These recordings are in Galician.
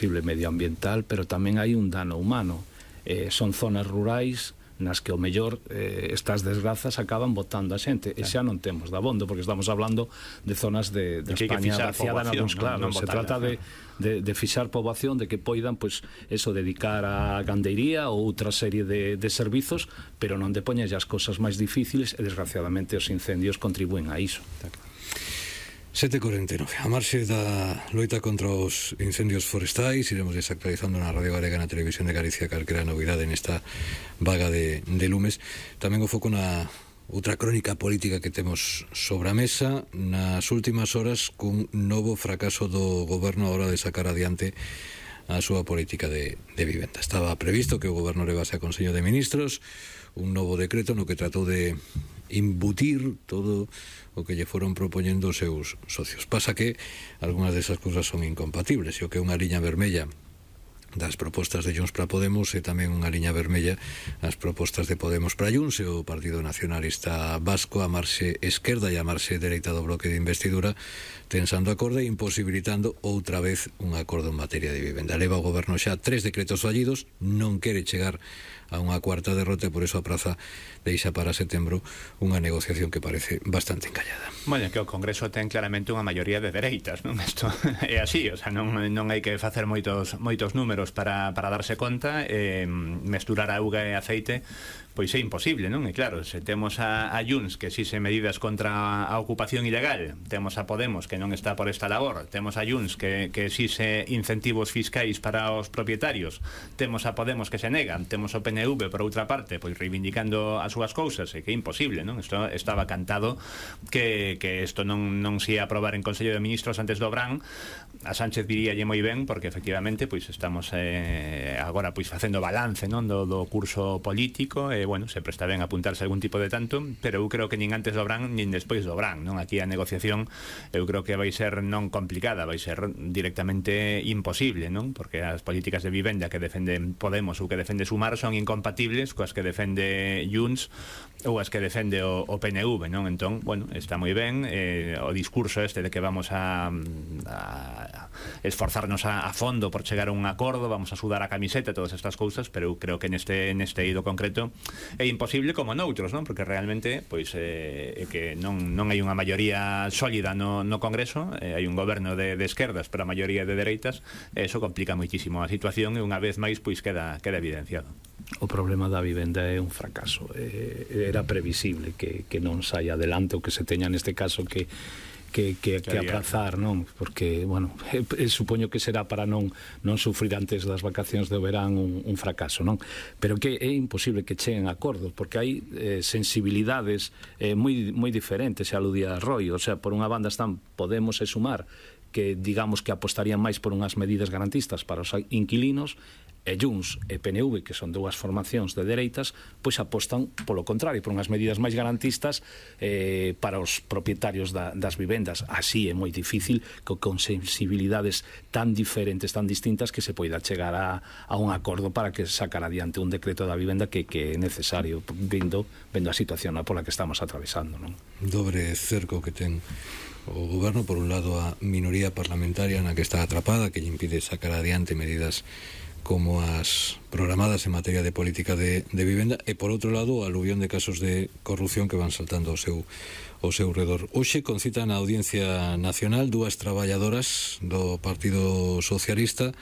posible medioambiental, pero tamén hai un dano humano. Son zonas rurais nas que o mellor estas desgrazas acaban botando a xente, e xa non temos dabondo, porque estamos hablando de zonas de España vaciada nalgúns, claro, se trata de fixar poboación, de que poidan, pois, eso, dedicar a gandeiría ou outra serie de servizos, pero non de poñer as cousas máis difíciles, e desgraciadamente os incendios contribúen a iso. 7:49. A marxe da loita contra os incendios forestais, iremos desactualizando na Radio Galega, na Televisión de Galicia, calquera novidade nesta vaga de lumes. Tamén o foco na outra crónica política que temos sobre a mesa nas últimas horas, cun novo fracaso do goberno a hora de sacar adiante a súa política de vivenda. Estaba previsto que o goberno levase a Consello de Ministros un novo decreto no que tratou de imbutir todo o que lle foron propoñendo os seus socios. Pasa que algunhas desas cousas son incompatibles, e o que é unha liña vermella das propostas de Junts para Podemos e tamén unha liña vermella as propostas de Podemos para Junts e o Partido Nacionalista Vasco, a marxe esquerda e a marxe dereita do bloque de investidura, tensando acorde e imposibilitando outra vez un acordo en materia de vivenda. Leva o goberno xa 3 decretos fallidos, non quere chegar a unha cuarta derrota, e por eso a praza deixa para setembro unha negociación que parece bastante encallada. Bueno, que o Congreso ten claramente unha maioría de dereitas, non? Isto é así, o sea, non hai que facer moitos números para darse conta, mesturar auga e aceite, pois é imposible, non? E claro, se temos a Junts que exixe medidas contra a ocupación ilegal, temos a Podemos que non está por esta labor, temos a Junts que exixe incentivos fiscais para os propietarios, temos a Podemos que se nega, temos o PNV por outra parte, pois reivindicando as súas cousas, e que é imposible, non? Isto estaba cantado que isto non se ia aprobar en Consello de Ministros antes do verán. A Sánchez diríalle moi ben, porque efectivamente pois estamos agora pois facendo balance, non, do curso político, e bueno, se presta ben apuntarse a algún tipo de tanto, pero eu creo que nin antes do verán nin despois do verán, non? Aquí a negociación eu creo que vai ser non complicada, vai ser directamente imposible, non? Porque as políticas de vivenda que defenden Podemos ou que defende Sumar son incompatibles coas que defende Junts ou as que defende o PNV, non? Entón, bueno, está moi ben o discurso este de que vamos a esforzarnos a fondo por chegar a un acordo, vamos a sudar a camiseta, todas estas cousas, pero eu creo que neste eido concreto é imposible, como noutros, non? Porque realmente pois é que non hai unha maioría sólida no Congreso, hai un goberno de esquerdas, pero a maioría de dereitas, e iso complica moitísimo a situación, e unha vez máis pois queda evidenciado. O problema da vivenda é un fracaso. Era previsible que non saia adelante, o que se teña neste caso que aprazar, non? Porque, bueno, supoño que será para non sufrir antes das vacacións de verán un fracaso, non? Pero que é imposible que cheguen acordos, porque hai sensibilidades moi diferentes, xa aludía Roy, o sea, por unha banda están Podemos e Sumar, que digamos que apostarían máis por unhas medidas garantistas para os inquilinos, e Junts e PNV, que son dúas formacións de dereitas, pois apostan polo contrario, por unhas medidas máis garantistas para os propietarios das vivendas. Así é moi difícil que con sensibilidades tan diferentes, tan distintas, que se poida chegar a un acordo para que sacar adiante un decreto da vivenda que é necesario, vendo a situación pola que estamos atravesando, non? Dobre cerco que ten o goberno, por un lado a minoría parlamentaria na que está atrapada, que lle impide sacar adiante medidas como as programadas en materia de política de vivenda, e por outro lado o aluvión de casos de corrupción que van saltando ao seu redor. Hoxe concita na Audiencia Nacional dúas traballadoras do Partido Socialista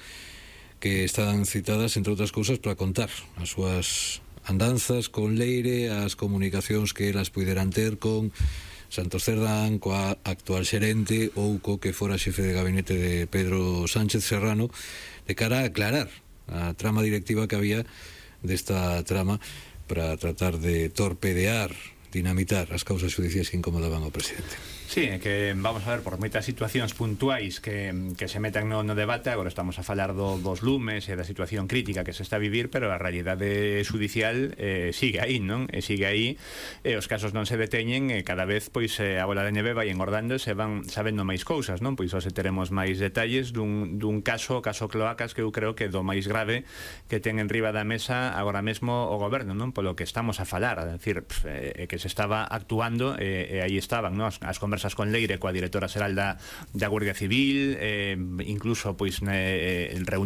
que están citadas, entre outras cousas, para contar as súas andanzas con Leire, as comunicacións que elas puderan ter con Santos Cerdán, coa actual xerente ou co que fora xefe de gabinete de Pedro Sánchez Serrano, de cara a aclarar a trama directiva que había desta trama para tratar de torpedear, dinamitar as causas judiciais que incomodaban ao presidente. Sí, é que vamos a ver, por moitas situacións puntuais que se metan no debate, agora estamos a falar dos lumes e da situación crítica que se está a vivir, pero a realidade judicial sigue aí, non? E sigue aí, e os casos non se deteñen, e cada vez pois a bola de neve vai engordando e se van sabendo máis cousas, non? Pois hoxe teremos máis detalles dun caso Cloacas, que eu creo que do máis grave que ten en riba da mesa agora mesmo o goberno, non? Polo que estamos a falar, a decir, que se estaba actuando, e aí estaban, non? As conversas con Leire, coa directora xeral da Guardia Civil, incluso pois reunións